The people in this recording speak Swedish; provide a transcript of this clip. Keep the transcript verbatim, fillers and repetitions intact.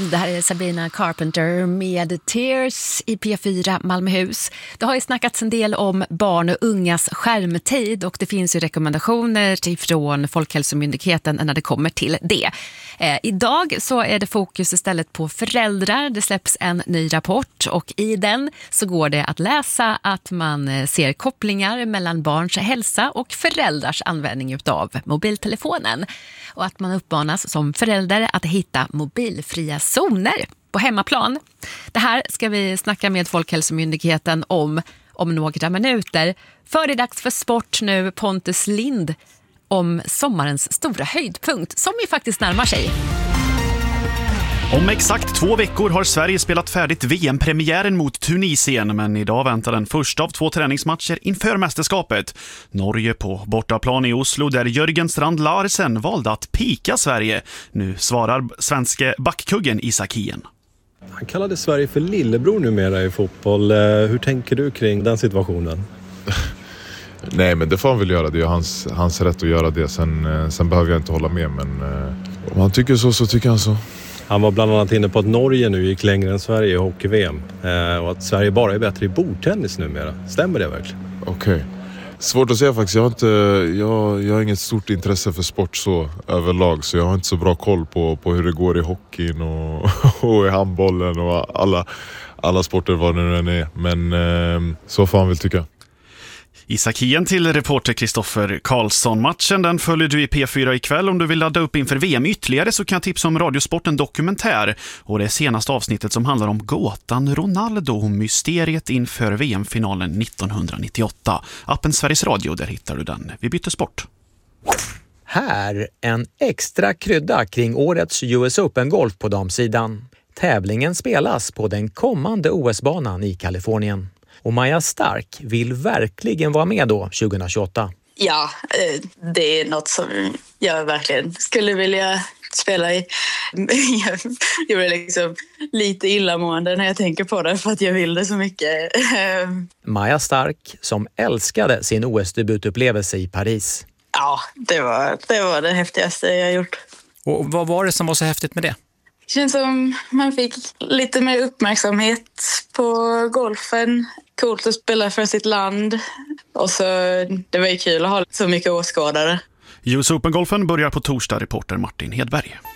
Det här är Sabrina Carpenter med Tears i P fyra Malmöhus. Det har ju snackats en del om barn och ungas skärmtid och det finns ju rekommendationer från Folkhälsomyndigheten när det kommer till det. Eh, idag så är det fokus istället på föräldrar. Det släpps en ny rapport och i den så går det att läsa att man ser kopplingar mellan barns hälsa och föräldrars användning av mobiltelefonen. Och att man uppmanas som förälder att hitta mobilfria zoner på hemmaplan. Det här ska vi snacka med Folkhälsomyndigheten om om några minuter. För det är dags för sport nu, Pontus Lind, om sommarens stora höjdpunkt som ju faktiskt närmar sig. Om exakt två veckor har Sverige spelat färdigt V M-premiären mot Tunisien, men idag väntar den första av två träningsmatcher inför mästerskapet. Norge på bortaplan i Oslo där Jörgen Strand Larsen valde att pika Sverige. Nu svarar svenske backkuggen Isak Hien. Han kallade Sverige för lillebror numera i fotboll. Hur tänker du kring den situationen? Nej, men det får han väl göra. Det är hans, hans rätt att göra det. Sen, sen behöver jag inte hålla med, men om han tycker så så tycker han så. Han var bland annat inne på att Norge nu gick längre än Sverige i hockey-V M eh, och att Sverige bara är bättre i bordtennis numera. Stämmer det verkligen? Okej. Okay. Svårt att säga faktiskt. Jag har, inte, jag, jag har inget stort intresse för sport så överlag, så jag har inte så bra koll på, på hur det går i hockeyn och, och i handbollen och alla, alla sporter vad det nu än är. Men eh, så får han väl tycka. Isak Hien till reporter Kristoffer Karlsson-matchen. Den följer du i P fyra ikväll. Om du vill ladda upp inför V M ytterligare så kan jag tipsa om Radiosporten Dokumentär och det senaste avsnittet som handlar om gåtan Ronaldo, mysteriet inför V M-finalen nittonhundranittioåtta. Appen Sveriges Radio, där hittar du den. Vi byter sport. Här en extra krydda kring årets U S Open-golf på damsidan. Tävlingen spelas på den kommande O S-banan i Kalifornien. Och Maja Stark vill verkligen vara med då tjugohundratjugoåtta. Ja, det är något som jag verkligen skulle vilja spela i. Jag blir liksom lite illamående när jag tänker på det för att jag vill det så mycket. Maja Stark som älskade sin O S-debutupplevelse i Paris. Ja, det var, det var det häftigaste jag gjort. Och vad var det som var så häftigt med det? Det känns som man fick lite mer uppmärksamhet på golfen. Coolt att spela för sitt land. Och så det var ju kul att ha så mycket åskådare. U S Open-golfen börjar på torsdag, reporter Martin Hedberg.